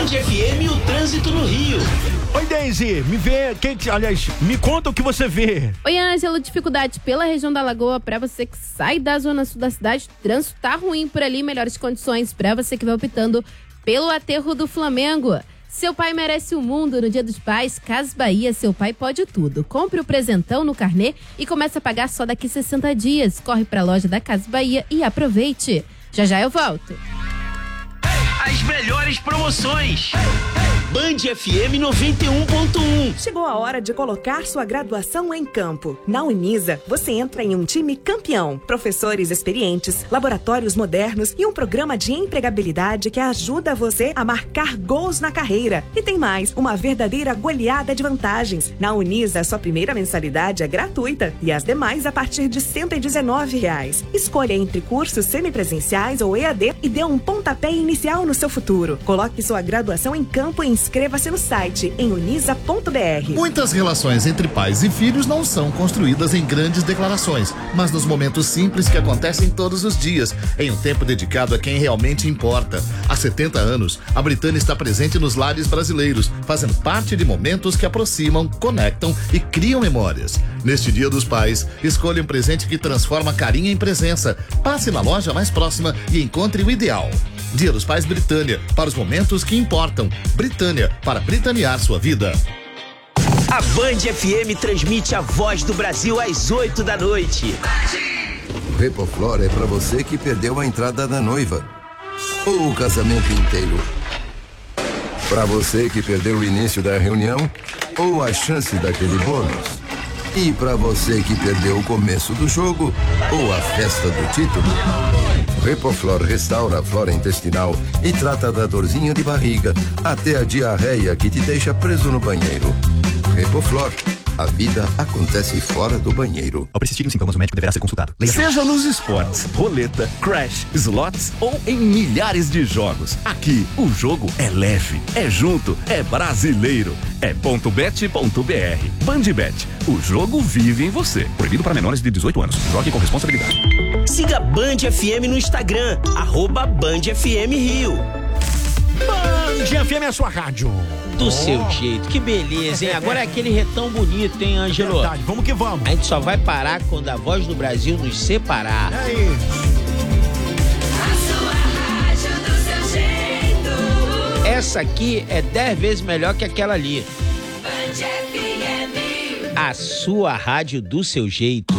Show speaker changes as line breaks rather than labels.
FM, o trânsito no Rio.
Oi, Daisy, me conta o que você vê.
Oi, Ângelo, dificuldade pela região da Lagoa pra você que sai da zona sul da cidade. O trânsito tá ruim por ali, melhores condições pra você que vai optando pelo aterro do Flamengo. Seu pai merece o mundo no Dia dos Pais. Casas Bahia, seu pai pode tudo. Compre o presentão no carnê e comece a pagar só daqui 60 dias. Corre pra loja da Casas Bahia e aproveite. Já já eu volto.
As melhores promoções. Band FM 91.1.
Chegou a hora de colocar sua graduação em campo. Na Unisa, você entra em um time campeão. Professores experientes, laboratórios modernos e um programa de empregabilidade que ajuda você a marcar gols na carreira. E tem mais, uma verdadeira goleada de vantagens. Na Unisa, sua primeira mensalidade é gratuita e as demais a partir de R$ 119. Escolha entre cursos semipresenciais ou EAD e dê um pontapé inicial no seu futuro. Coloque sua graduação em campo e inscreva-se no site em unisa.br.
Muitas relações entre pais e filhos não são construídas em grandes declarações, mas nos momentos simples que acontecem todos os dias, em um tempo dedicado a quem realmente importa. Há 70 anos, a Britânia está presente nos lares brasileiros, fazendo parte de momentos que aproximam, conectam e criam memórias. Neste Dia dos Pais, escolha um presente que transforma carinho em presença. Passe na loja mais próxima e encontre o ideal. Dia dos Pais Britânia, para os momentos que importam. Britânia, para britanear sua vida.
A Band FM transmite a Voz do Brasil às 8 da noite.
O Repoflor é para você que perdeu a entrada da noiva ou o casamento inteiro. Para você que perdeu o início da reunião ou a chance daquele bônus. E para você que perdeu o começo do jogo ou a festa do título. Repoflor restaura a flora intestinal e trata da dorzinha de barriga até a diarreia que te deixa preso no banheiro. Repoflor, a vida acontece fora do banheiro.
Ao persistirem sintomas, o médico deverá ser consultado.
Seja nos esportes, roleta, crash, slots ou em milhares de jogos. Aqui, o jogo é leve, é junto, é brasileiro. É .bet.br. Bandbet, o jogo vive em você. Proibido para menores de 18 anos. Jogue com responsabilidade.
Siga Band FM no Instagram, @BandFMRio.
Band FM é a sua rádio.
Do seu jeito, que beleza, hein? Agora é aquele retão bonito, hein, Ângelo?
Verdade, vamos que vamos.
A gente só vai parar quando a Voz do Brasil nos separar.
É isso.
Essa aqui é 10 vezes melhor que aquela ali. A sua rádio do seu jeito.